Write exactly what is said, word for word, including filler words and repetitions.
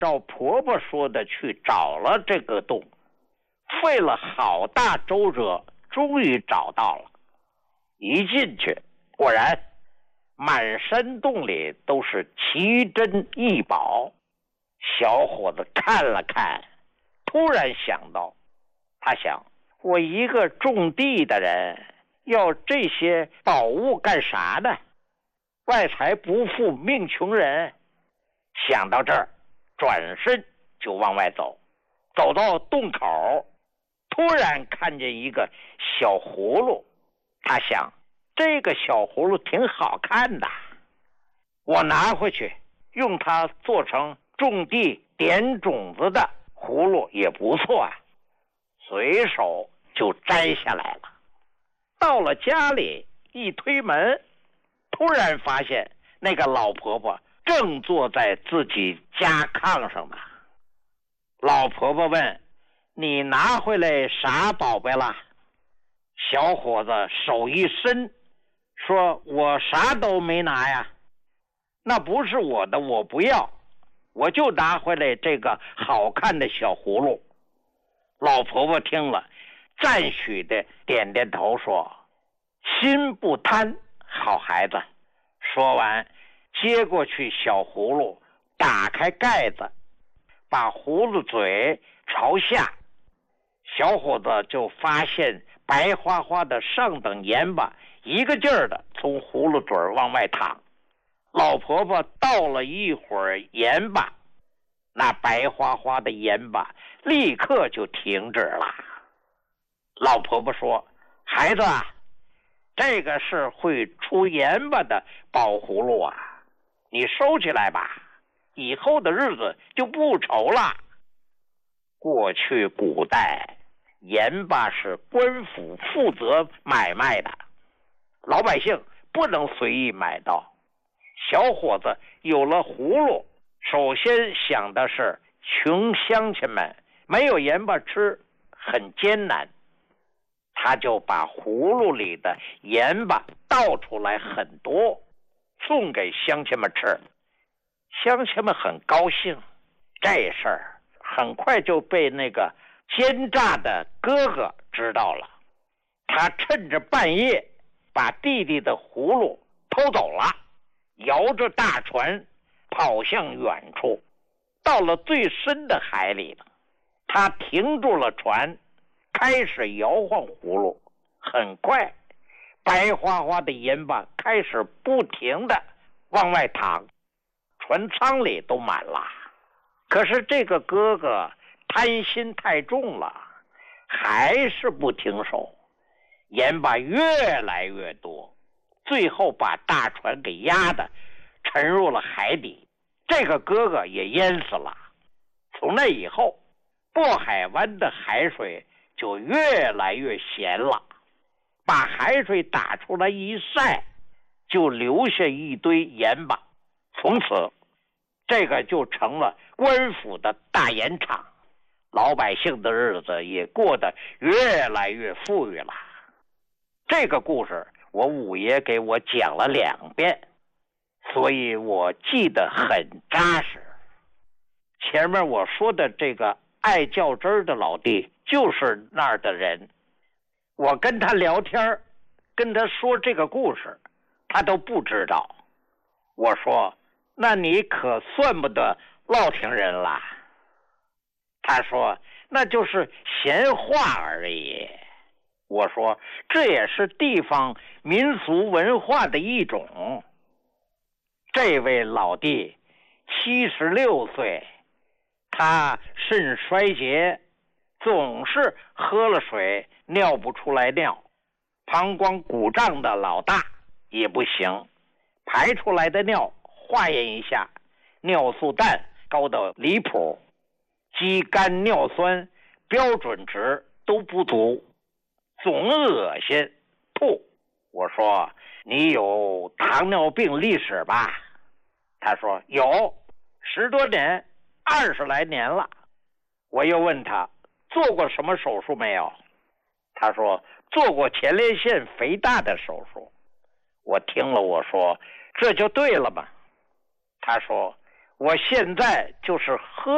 照婆婆说的去找了这个洞，费了好大周折，终于找到了。一进去，果然满山洞里都是奇珍异宝。小伙子看了看，突然想到，他想，我一个种地的人，要这些宝物干啥呢？外财不富命穷人。想到这儿，转身就往外走。走到洞口，突然看见一个小葫芦。他想，这个小葫芦挺好看的，我拿回去用它做成种地点种子的葫芦也不错啊。随手就摘下来了。到了家里，一推门，突然发现那个老婆婆正坐在自己家炕上呢。老婆婆问，你拿回来啥宝贝了？小伙子手一伸，说，我啥都没拿呀，那不是我的，我不要，我就拿回来这个好看的小葫芦。老婆婆听了，赞许的点点头，说，心不贪，好孩子。说完，接过去小葫芦，打开盖子，把葫芦嘴朝下，小伙子就发现白花花的上等盐巴一个劲儿的从葫芦嘴往外淌。老婆婆倒了一会儿盐巴，那白花花的盐巴立刻就停止了。老婆婆说，孩子啊，这个是会出盐巴的宝葫芦啊，你收起来吧，以后的日子就不愁了。过去古代，盐巴是官府负责买卖的，老百姓不能随意买到。小伙子有了葫芦，首先想的是穷乡亲们没有盐巴吃，很艰难。他就把葫芦里的盐巴倒出来很多，送给乡亲们吃。乡亲们很高兴，这事儿很快就被那个奸诈的哥哥知道了。他趁着半夜把弟弟的葫芦偷走了，摇着大船跑向远处。到了最深的海里了，他停住了船，开始摇晃葫芦。很快，白花花的盐巴开始不停的往外淌，船舱里都满了。可是这个哥哥贪心太重了，还是不停手，盐巴越来越多，最后把大船给压得沉入了海底。这个哥哥也淹死了。从那以后，渤海湾的海水就越来越咸了，把海水打出来一晒，就留下一堆盐巴。从此这个就成了官府的大盐场，老百姓的日子也过得越来越富裕了。这个故事我五爷给我讲了两遍，所以我记得很扎实。前面我说的这个爱较真的老弟就是那儿的人，我跟他聊天，跟他说这个故事，他都不知道。我说，那你可算不得乐亭人了。他说，那就是闲话而已。我说，这也是地方民俗文化的一种。这位老弟七十六岁，他肾衰竭，总是喝了水尿不出来尿，膀胱鼓胀的老大也不行，排出来的尿化验一下，尿素氮高到离谱，肌酐尿酸标准值都不足，总恶心吐。我说，你有糖尿病历史吧？他说有，十多年，二十来年了。我又问他做过什么手术没有？他说做过前列腺肥大的手术。我听了，我说这就对了嘛。他说我现在就是喝